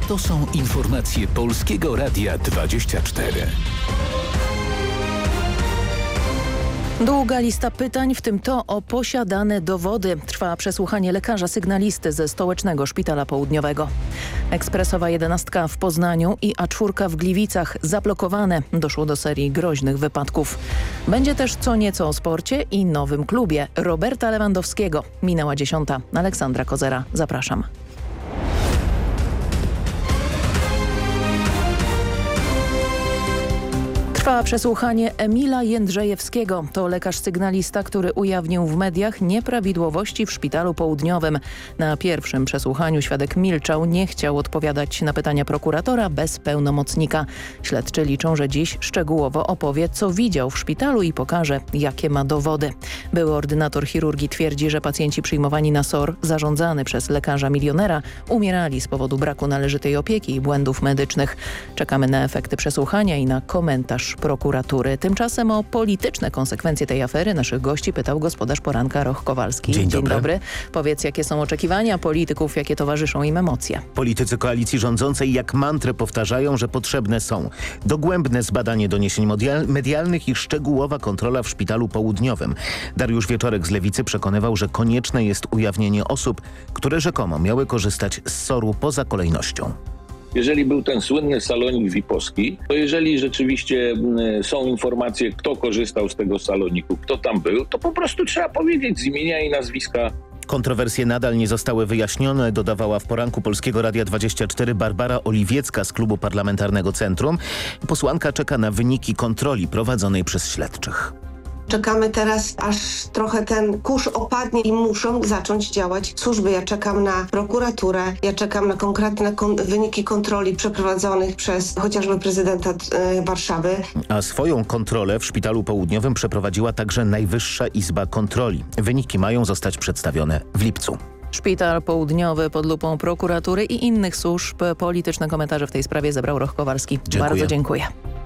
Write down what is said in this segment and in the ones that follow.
To są informacje Polskiego Radia 24. Długa lista pytań, w tym to o posiadane dowody. Trwa przesłuchanie lekarza sygnalisty ze Stołecznego Szpitala Południowego. Ekspresowa 11 w Poznaniu i A4 w Gliwicach zablokowane. Doszło do serii groźnych wypadków. Będzie też co nieco o sporcie i nowym klubie Roberta Lewandowskiego. Minęła 10. Aleksandra Kozera. Zapraszam. Trwa przesłuchanie Emila Jędrzejewskiego. To lekarz sygnalista, który ujawnił w mediach nieprawidłowości w Szpitalu Południowym. Na pierwszym przesłuchaniu świadek milczał, nie chciał odpowiadać na pytania prokuratora bez pełnomocnika. Śledczy liczą, że dziś szczegółowo opowie, co widział w szpitalu i pokaże, jakie ma dowody. Były ordynator chirurgii twierdzi, że pacjenci przyjmowani na SOR, zarządzany przez lekarza milionera, umierali z powodu braku należytej opieki i błędów medycznych. Czekamy na efekty przesłuchania i na komentarz prokuratury. Tymczasem o polityczne konsekwencje tej afery naszych gości pytał gospodarz poranka Roch Kowalski. Dzień dobry. Powiedz, jakie są oczekiwania polityków, jakie towarzyszą im emocje. Politycy koalicji rządzącej jak mantrę powtarzają, że potrzebne są dogłębne zbadanie doniesień medialnych i szczegółowa kontrola w Szpitalu Południowym. Dariusz Wieczorek z Lewicy przekonywał, że konieczne jest ujawnienie osób, które rzekomo miały korzystać z SOR-u poza kolejnością. Jeżeli był ten słynny salonik VIP-owski, to jeżeli rzeczywiście są informacje, kto korzystał z tego saloniku, kto tam był, to po prostu trzeba powiedzieć z imienia i nazwiska. Kontrowersje nadal nie zostały wyjaśnione, dodawała w poranku Polskiego Radia 24 Barbara Oliwiecka z Klubu Parlamentarnego Centrum. Posłanka czeka na wyniki kontroli prowadzonej przez śledczych. Czekamy teraz, aż trochę ten kurz opadnie i muszą zacząć działać służby. Ja czekam na prokuraturę, ja czekam na konkretne wyniki kontroli przeprowadzonych przez chociażby prezydenta Warszawy. A swoją kontrolę w Szpitalu Południowym przeprowadziła także Najwyższa Izba Kontroli. Wyniki mają zostać przedstawione w lipcu. Szpital Południowy pod lupą prokuratury i innych służb. Polityczne komentarze w tej sprawie zebrał Roch Kowalski. Bardzo dziękuję.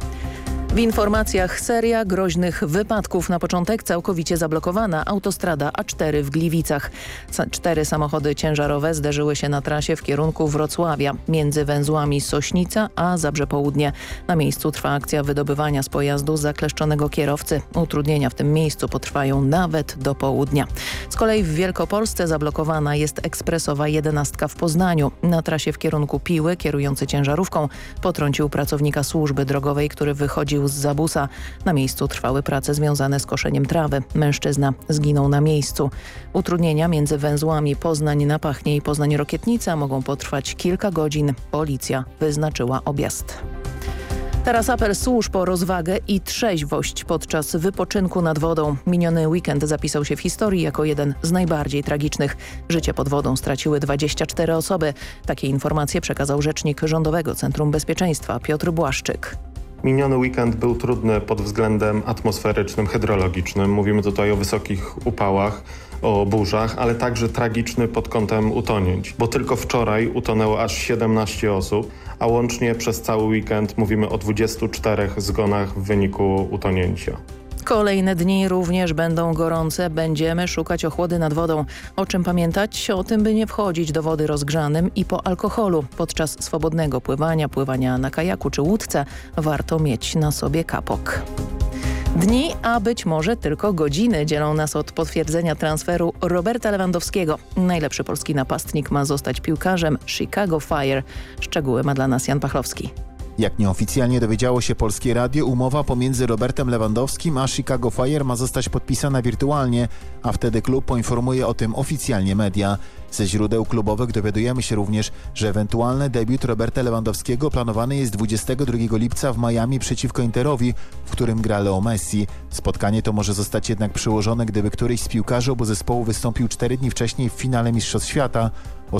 W informacjach seria groźnych wypadków. Na początek całkowicie zablokowana autostrada A4 w Gliwicach. 4 samochody ciężarowe zderzyły się na trasie w kierunku Wrocławia między węzłami Sośnica a Zabrze Południe. Na miejscu trwa akcja wydobywania z pojazdu zakleszczonego kierowcy. Utrudnienia w tym miejscu potrwają nawet do południa. Z kolei w Wielkopolsce zablokowana jest ekspresowa 11 w Poznaniu. Na trasie w kierunku Piły kierujący ciężarówką potrącił pracownika służby drogowej, który wychodził z zabusa. Na miejscu trwały prace związane z koszeniem trawy. Mężczyzna zginął na miejscu. Utrudnienia między węzłami Poznań na Pachnie i Poznań Rokietnica mogą potrwać kilka godzin. Policja wyznaczyła objazd. Teraz apel służb o rozwagę i trzeźwość podczas wypoczynku nad wodą. Miniony weekend zapisał się w historii jako jeden z najbardziej tragicznych. Życie pod wodą straciły 24 osoby. Takie informacje przekazał rzecznik Rządowego Centrum Bezpieczeństwa Piotr Błaszczyk. Miniony weekend był trudny pod względem atmosferycznym, hydrologicznym. Mówimy tutaj o wysokich upałach, o burzach, ale także tragiczny pod kątem utonięć, bo tylko wczoraj utonęło aż 17 osób, a łącznie przez cały weekend mówimy o 24 zgonach w wyniku utonięcia. Kolejne dni również będą gorące. Będziemy szukać ochłody nad wodą. O czym pamiętać? O tym, by nie wchodzić do wody rozgrzanym i po alkoholu. Podczas swobodnego pływania na kajaku czy łódce warto mieć na sobie kapok. Dni, a być może tylko godziny dzielą nas od potwierdzenia transferu Roberta Lewandowskiego. Najlepszy polski napastnik ma zostać piłkarzem Chicago Fire. Szczegóły ma dla nas Jan Pachlowski. Jak nieoficjalnie dowiedziało się Polskie Radio, umowa pomiędzy Robertem Lewandowskim a Chicago Fire ma zostać podpisana wirtualnie, a wtedy klub poinformuje o tym oficjalnie media. Ze źródeł klubowych dowiadujemy się również, że ewentualny debiut Roberta Lewandowskiego planowany jest 22 lipca w Miami przeciwko Interowi, w którym gra Leo Messi. Spotkanie to może zostać jednak przełożone, gdyby któryś z piłkarzy obu zespołu wystąpił 4 dni wcześniej w finale Mistrzostw Świata.